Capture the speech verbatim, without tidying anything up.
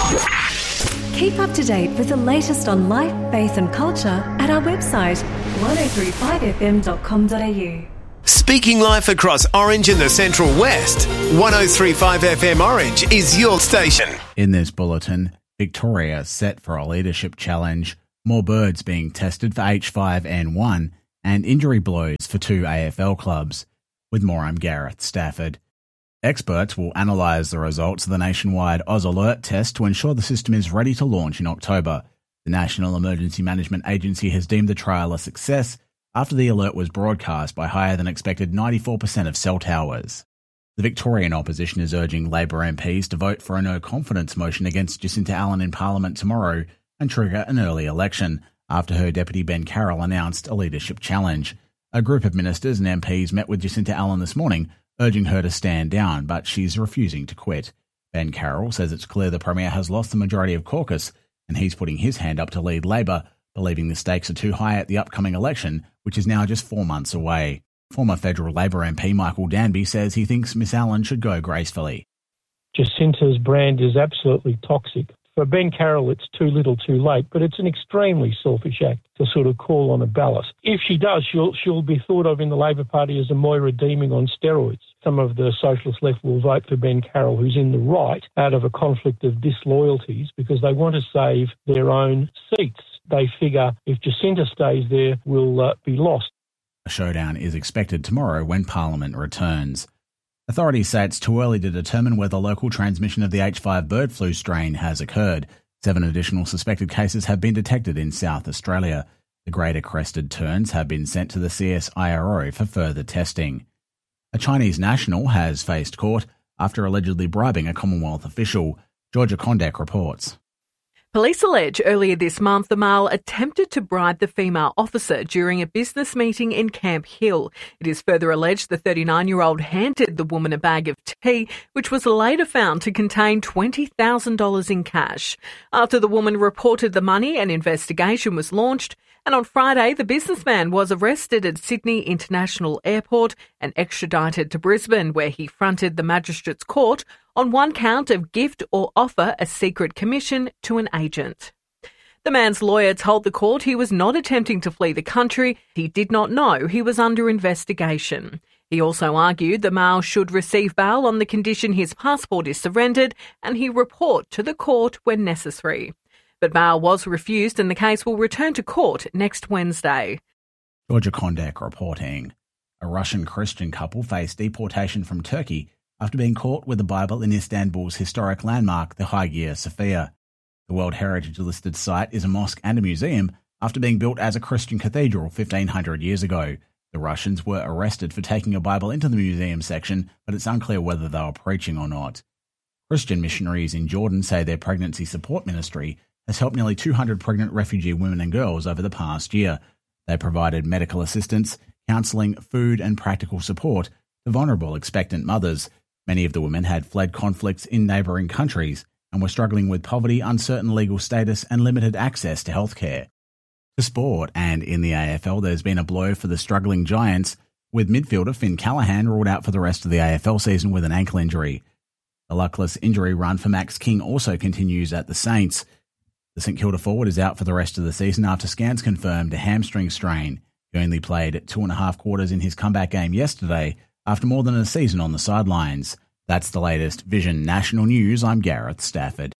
Keep up to date with the latest on life, faith and culture at our website ten thirty-five f m dot com dot a u. Speaking life across Orange and the Central West, ten thirty-five F M Orange is your station. In this bulletin, Victoria set for a leadership challenge, more birds being tested for H five N one, and injury blows for two A F L clubs. With more, I'm Gareth Stafford. Experts will analyse the results of the nationwide Oz Alert test to ensure the system is ready to launch in October. The National Emergency Management Agency has deemed the trial a success after the alert was broadcast by higher than expected ninety-four percent of cell towers. The Victorian opposition is urging Labor M Ps to vote for a no-confidence motion against Jacinta Allan in Parliament tomorrow and trigger an early election, after her deputy Ben Carroll announced a leadership challenge. A group of ministers and M Ps met with Jacinta Allan this morning, urging her to stand down, but she's refusing to quit. Ben Carroll says it's clear the Premier has lost the majority of caucus, and he's putting his hand up to lead Labor, believing the stakes are too high at the upcoming election, which is now just four months away. Former federal Labor M P Michael Danby says he thinks Miss Allan should go gracefully. Jacinta's brand is absolutely toxic. For Ben Carroll, it's too little too late, but it's an extremely selfish act to sort of call on a ballot. If she does, she'll she'll be thought of in the Labor Party as a Moira Deeming on steroids. Some of the socialist left will vote for Ben Carroll, who's in the right, out of a conflict of disloyalties because they want to save their own seats. They figure if Jacinta stays there, we'll uh, be lost. A showdown is expected tomorrow when Parliament returns. Authorities say it's too early to determine whether local transmission of the H five bird flu strain has occurred. Seven additional suspected cases have been detected in South Australia. The greater crested terns have been sent to the C S I R O for further testing. A Chinese national has faced court after allegedly bribing a Commonwealth official. Georgia Kondek reports. Police allege earlier this month the male attempted to bribe the female officer during a business meeting in Camp Hill. It is further alleged the thirty-nine-year-old handed the woman a bag of tea, which was later found to contain twenty thousand dollars in cash. After the woman reported the money, an investigation was launched, and on Friday the businessman was arrested at Sydney International Airport and extradited to Brisbane, where he fronted the magistrate's court on one count of gift or offer a secret commission to an agent. The man's lawyer told the court he was not attempting to flee the country. He did not know he was under investigation. He also argued the male should receive bail on the condition his passport is surrendered and he report to the court when necessary. But bail was refused and the case will return to court next Wednesday. Georgia Kondek reporting. A Russian Christian couple faced deportation from Turkey after being caught with a Bible in Istanbul's historic landmark, the Hagia Sophia. The World Heritage listed site is a mosque and a museum after being built as a Christian cathedral fifteen hundred years ago. The Russians were arrested for taking a Bible into the museum section, but it's unclear whether they were preaching or not. Christian missionaries in Jordan say their pregnancy support ministry has helped nearly two hundred pregnant refugee women and girls over the past year. They provided medical assistance, counselling, food and practical support to vulnerable expectant mothers. Many of the women had fled conflicts in neighbouring countries and were struggling with poverty, uncertain legal status and limited access to healthcare. To sport, and in the A F L there's been a blow for the struggling Giants, with midfielder Finn Callaghan ruled out for the rest of the A F L season with an ankle injury. The luckless injury run for Max King also continues at the Saints. The St Kilda forward is out for the rest of the season after scans confirmed a hamstring strain. He only played two and a half quarters in his comeback game yesterday after more than a season on the sidelines. That's the latest Vision National News. I'm Gareth Stafford.